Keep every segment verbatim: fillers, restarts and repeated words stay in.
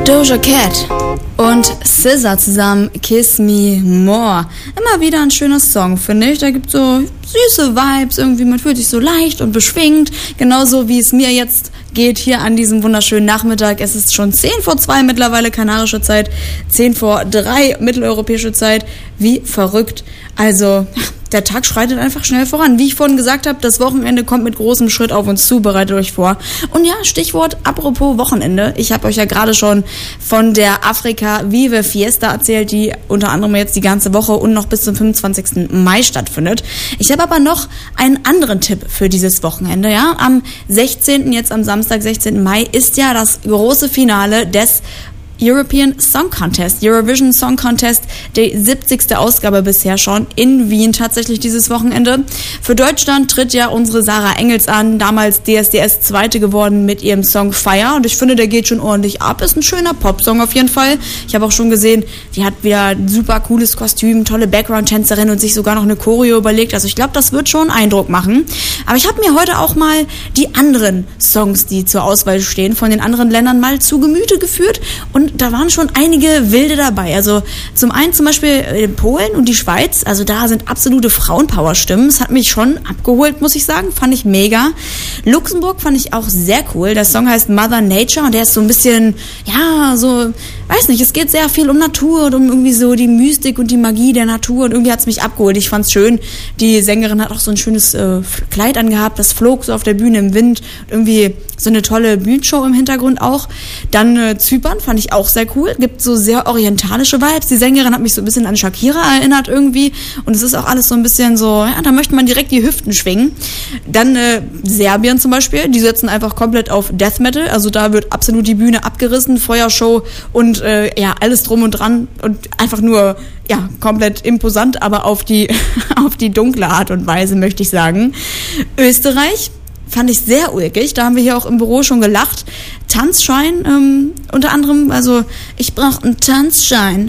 Doja Cat und S Z A zusammen, Kiss Me More. Immer wieder ein schöner Song, finde ich. Da gibt es so süße Vibes, irgendwie, man fühlt sich so leicht und beschwingt. Genauso wie es mir jetzt geht hier an diesem wunderschönen Nachmittag. Es ist schon zehn vor zwei mittlerweile kanarische Zeit, zehn vor drei mitteleuropäische Zeit. Wie verrückt. Also, der Tag schreitet einfach schnell voran. Wie ich vorhin gesagt habe, das Wochenende kommt mit großem Schritt auf uns zu, bereitet euch vor. Und ja, Stichwort apropos Wochenende. Ich habe euch ja gerade schon von der Afrika Vive Fiesta erzählt, die unter anderem jetzt die ganze Woche und noch bis zum fünfundzwanzigsten Mai stattfindet. Ich habe aber noch einen anderen Tipp für dieses Wochenende. Ja, am sechzehnten, jetzt am Samstag, sechzehnten Mai, ist ja das große Finale des European Song Contest, Eurovision Song Contest, die siebzigste Ausgabe bisher schon in Wien tatsächlich dieses Wochenende. Für Deutschland tritt ja unsere Sarah Engels an, damals D S D S Zweite geworden mit ihrem Song Fire, und ich finde, der geht schon ordentlich ab, ist ein schöner Popsong auf jeden Fall. Ich habe auch schon gesehen, die hat wieder ein super cooles Kostüm, tolle Background-Tänzerin und sich sogar noch eine Choreo überlegt, also ich glaube, das wird schon Eindruck machen. Aber ich habe mir heute auch mal die anderen Songs, die zur Auswahl stehen, von den anderen Ländern mal zu Gemüte geführt, und Und da waren schon einige wilde dabei. Also zum einen zum Beispiel Polen und die Schweiz. Also da sind absolute Frauenpower-Stimmen. Das hat mich schon abgeholt, muss ich sagen. Fand ich mega. Luxemburg fand ich auch sehr cool. Der Song heißt Mother Nature und der ist so ein bisschen, ja, so, weiß nicht, es geht sehr viel um Natur und um irgendwie so die Mystik und die Magie der Natur, und irgendwie hat's mich abgeholt. Ich fand's schön. Die Sängerin hat auch so ein schönes äh, Kleid angehabt. Das flog so auf der Bühne im Wind. Irgendwie so eine tolle Bühnenshow im Hintergrund auch. Dann äh, Zypern fand ich auch sehr cool. Gibt so sehr orientalische Vibes. Die Sängerin hat mich so ein bisschen an Shakira erinnert irgendwie. Und es ist auch alles so ein bisschen so, ja, da möchte man direkt die Hüften schwingen. Dann äh, Serbien zum Beispiel. Die setzen einfach komplett auf Death Metal. Also da wird absolut die Bühne abgerissen, Feuershow und äh, ja, alles drum und dran. Und einfach nur, ja, komplett imposant, aber auf die, auf die dunkle Art und Weise, möchte ich sagen. Österreich fand ich sehr ulkig. Da haben wir hier auch im Büro schon gelacht. Tanzschein, ähm, unter anderem, also ich brauche einen Tanzschein.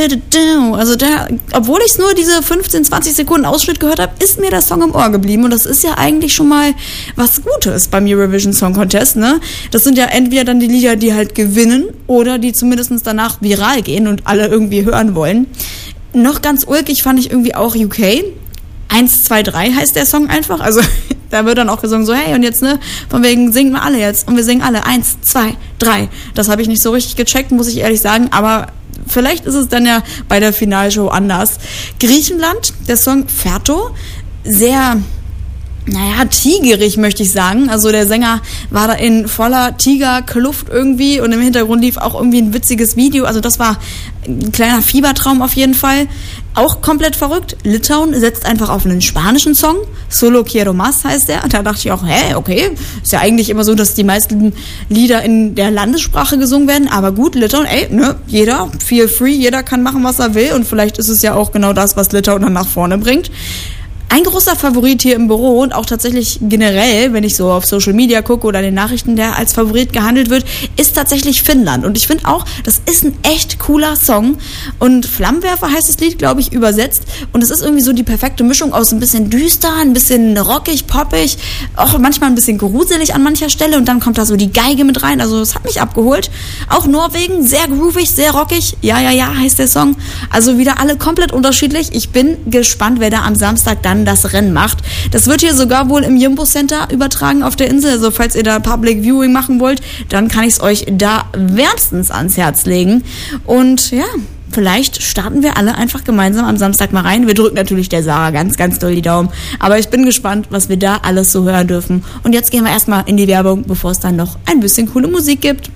Also der, obwohl ich nur diese fünfzehn, zwanzig Sekunden Ausschnitt gehört habe, ist mir der Song im Ohr geblieben. Und das ist ja eigentlich schon mal was Gutes beim Eurovision Song Contest, ne? Das sind ja entweder dann die Lieder, die halt gewinnen, oder die zumindest danach viral gehen und alle irgendwie hören wollen. Noch ganz ulkig fand ich irgendwie auch U K. eins, zwei, drei heißt der Song einfach. Also da wird dann auch gesungen, so, hey, und jetzt, ne, von wegen singen wir alle jetzt. Und wir singen alle eins, zwei, drei. Das habe ich nicht so richtig gecheckt, muss ich ehrlich sagen, aber vielleicht ist es dann ja bei der Finalshow anders. Griechenland, der Song Ferto, sehr, naja, tigerig, möchte ich sagen. Also der Sänger war da in voller Tigerkluft irgendwie, und im Hintergrund lief auch irgendwie ein witziges Video. Also das war ein kleiner Fiebertraum auf jeden Fall. Auch komplett verrückt. Litauen setzt einfach auf einen spanischen Song. Solo Quiero Más heißt der. Und da dachte ich auch, hä, okay. Ist ja eigentlich immer so, dass die meisten Lieder in der Landessprache gesungen werden. Aber gut, Litauen, ey, ne, jeder, feel free, jeder kann machen, was er will. Und vielleicht ist es ja auch genau das, was Litauen dann nach vorne bringt. Ein großer Favorit hier im Büro und auch tatsächlich generell, wenn ich so auf Social Media gucke oder in den Nachrichten, der als Favorit gehandelt wird, ist tatsächlich Finnland. Und ich finde auch, das ist ein echt cooler Song. Und Flammenwerfer heißt das Lied, glaube ich, übersetzt. Und es ist irgendwie so die perfekte Mischung aus ein bisschen düster, ein bisschen rockig, poppig, auch manchmal ein bisschen gruselig an mancher Stelle. Und dann kommt da so die Geige mit rein. Also das hat mich abgeholt. Auch Norwegen, sehr groovig, sehr rockig. Ja, ja, ja, heißt der Song. Also wieder alle komplett unterschiedlich. Ich bin gespannt, wer da am Samstag dann das Rennen macht. Das wird hier sogar wohl im Jumbo Center übertragen auf der Insel. Also falls ihr da Public Viewing machen wollt, dann kann ich es euch da wärmstens ans Herz legen. Und ja, vielleicht starten wir alle einfach gemeinsam am Samstag mal rein. Wir drücken natürlich der Sarah ganz, ganz doll die Daumen. Aber ich bin gespannt, was wir da alles so hören dürfen. Und jetzt gehen wir erstmal in die Werbung, bevor es dann noch ein bisschen coole Musik gibt.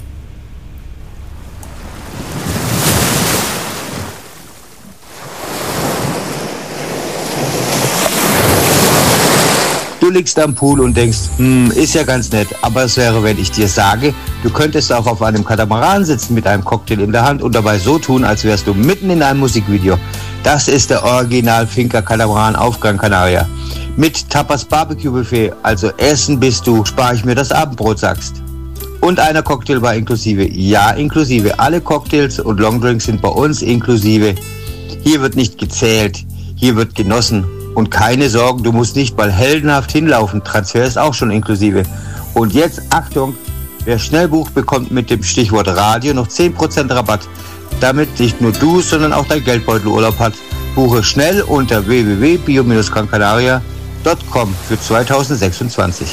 Du liegst am Pool und denkst, hm, ist ja ganz nett, aber es wäre, wenn ich dir sage, du könntest auch auf einem Katamaran sitzen mit einem Cocktail in der Hand und dabei so tun, als wärst du mitten in einem Musikvideo. Das ist der Original Finca Katamaran auf Gran Canaria. Mit Tapas Barbecue Buffet, also Essen bist du, spare ich mir das Abendbrot, sagst. Und einer Cocktailbar inklusive. Ja, inklusive. Alle Cocktails und Longdrinks sind bei uns inklusive. Hier wird nicht gezählt, hier wird genossen. Und keine Sorgen, du musst nicht mal heldenhaft hinlaufen. Transfer ist auch schon inklusive. Und jetzt, Achtung, Wer schnell bucht, bekommt mit dem Stichwort Radio noch zehn Prozent Rabatt. Damit nicht nur du, sondern auch dein Geldbeutel Urlaub hat. Buche schnell unter w w w punkt bio Bindestrich gran canaria punkt com für zweitausendsechsundzwanzig.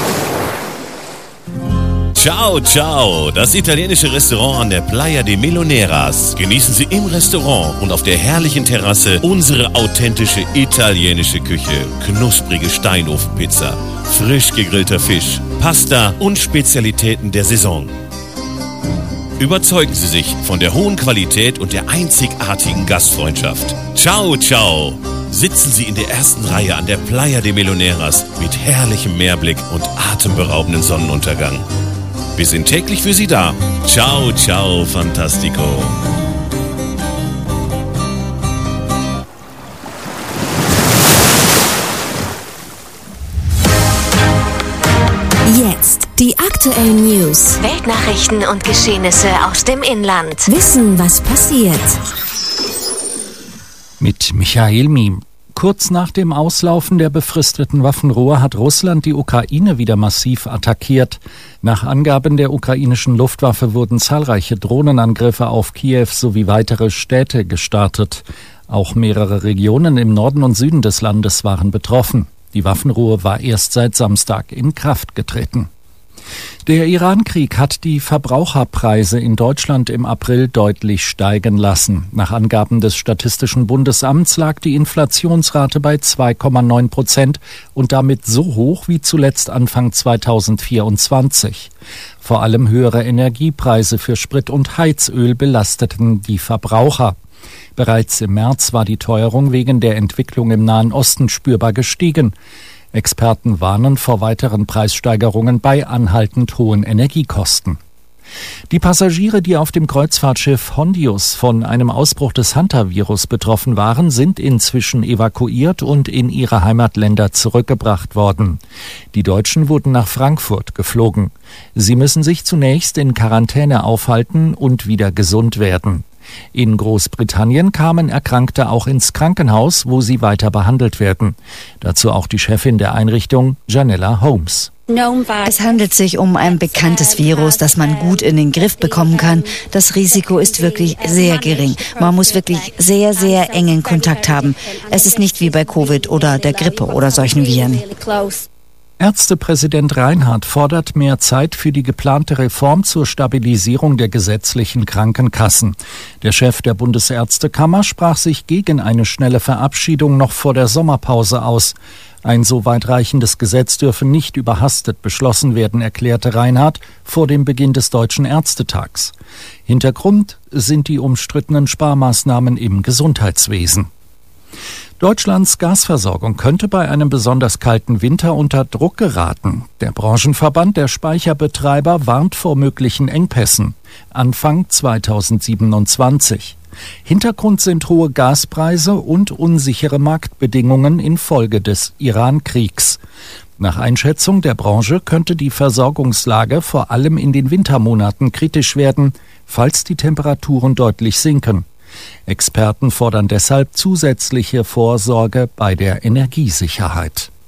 Ciao, ciao, das italienische Restaurant an der Playa de Meloneras. Genießen Sie im Restaurant und auf der herrlichen Terrasse unsere authentische italienische Küche. Knusprige Steinofenpizza, frisch gegrillter Fisch, Pasta und Spezialitäten der Saison. Überzeugen Sie sich von der hohen Qualität und der einzigartigen Gastfreundschaft. Ciao, ciao. Sitzen Sie in der ersten Reihe an der Playa de Meloneras mit herrlichem Meerblick und atemberaubenden Sonnenuntergang. Wir sind täglich für Sie da. Ciao, ciao, fantastico. Jetzt die aktuellen News. Weltnachrichten und Geschehnisse aus dem Inland. Wissen, was passiert. Mit Michael Miem. Kurz nach dem Auslaufen der befristeten Waffenruhe hat Russland die Ukraine wieder massiv attackiert. Nach Angaben der ukrainischen Luftwaffe wurden zahlreiche Drohnenangriffe auf Kiew sowie weitere Städte gestartet. Auch mehrere Regionen im Norden und Süden des Landes waren betroffen. Die Waffenruhe war erst seit Samstag in Kraft getreten. Der Iran-Krieg hat die Verbraucherpreise in Deutschland im April deutlich steigen lassen. Nach Angaben des Statistischen Bundesamts lag die Inflationsrate bei zwei Komma neun Prozent und damit so hoch wie zuletzt Anfang zweitausendvierundzwanzig. Vor allem höhere Energiepreise für Sprit und Heizöl belasteten die Verbraucher. Bereits im März war die Teuerung wegen der Entwicklung im Nahen Osten spürbar gestiegen. Experten warnen vor weiteren Preissteigerungen bei anhaltend hohen Energiekosten. Die Passagiere, die auf dem Kreuzfahrtschiff Hondius von einem Ausbruch des Hantavirus betroffen waren, sind inzwischen evakuiert und in ihre Heimatländer zurückgebracht worden. Die Deutschen wurden nach Frankfurt geflogen. Sie müssen sich zunächst in Quarantäne aufhalten und wieder gesund werden. In Großbritannien kamen Erkrankte auch ins Krankenhaus, wo sie weiter behandelt werden. Dazu auch die Chefin der Einrichtung, Janella Holmes. Es handelt sich um ein bekanntes Virus, das man gut in den Griff bekommen kann. Das Risiko ist wirklich sehr gering. Man muss wirklich sehr, sehr engen Kontakt haben. Es ist nicht wie bei Covid oder der Grippe oder solchen Viren. Ärztepräsident Reinhardt fordert mehr Zeit für die geplante Reform zur Stabilisierung der gesetzlichen Krankenkassen. Der Chef der Bundesärztekammer sprach sich gegen eine schnelle Verabschiedung noch vor der Sommerpause aus. Ein so weitreichendes Gesetz dürfe nicht überhastet beschlossen werden, erklärte Reinhardt vor dem Beginn des Deutschen Ärztetags. Hintergrund sind die umstrittenen Sparmaßnahmen im Gesundheitswesen. Deutschlands Gasversorgung könnte bei einem besonders kalten Winter unter Druck geraten. Der Branchenverband der Speicherbetreiber warnt vor möglichen Engpässen Anfang zweitausendsiebenundzwanzig. Hintergrund sind hohe Gaspreise und unsichere Marktbedingungen infolge des Iran-Kriegs. Nach Einschätzung der Branche könnte die Versorgungslage vor allem in den Wintermonaten kritisch werden, falls die Temperaturen deutlich sinken. Experten fordern deshalb zusätzliche Vorsorge bei der Energiesicherheit.